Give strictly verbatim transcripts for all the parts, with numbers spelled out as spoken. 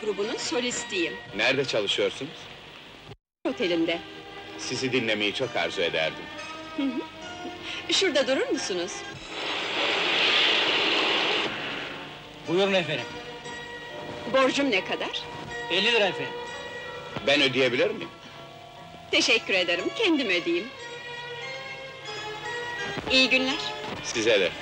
grubunun solistiyim. Nerede çalışıyorsunuz? Otelinde. Sizi dinlemeyi çok arzu ederdim. Şurada durur musunuz? Buyurun efendim. Borcum ne kadar? elli lira efendim. Ben ödeyebilir miyim? Teşekkür ederim, kendim ödeyeyim. İyi günler. Size de.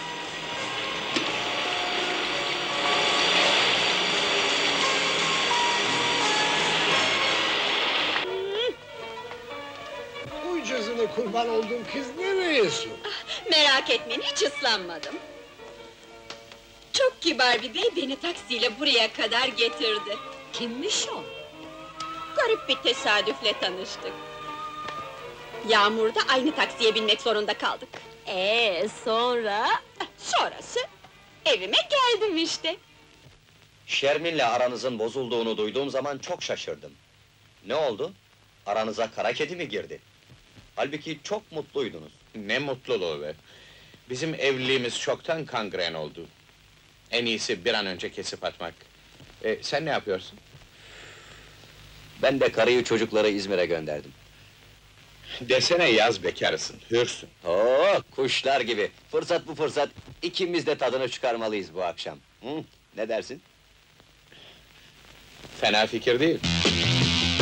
Uy cızını kurban olduğum kız nereye su? Merak etmeyin, hiç ıslanmadım. Çok kibar bir bey beni taksiyle buraya kadar getirdi. Kimmiş o? Garip bir tesadüfle tanıştık. Yağmurda aynı taksiye binmek zorunda kaldık. Ee, sonra? Sonrası, evime geldim işte. Şermin'le aranızın bozulduğunu duyduğum zaman çok şaşırdım. Ne oldu? Aranıza kara kedi mi girdi? Halbuki çok mutluydunuz. Ne mutluluğu be! Bizim evliliğimiz çoktan kangren oldu. En iyisi bir an önce kesip atmak. E, sen ne yapıyorsun? Ben de karıyı çocukları İzmir'e gönderdim. Desene yaz bekarısın, hürsün. Oo, kuşlar gibi! Fırsat bu fırsat, ikimiz de tadını çıkarmalıyız bu akşam. Hı, ne dersin? Fena fikir değil.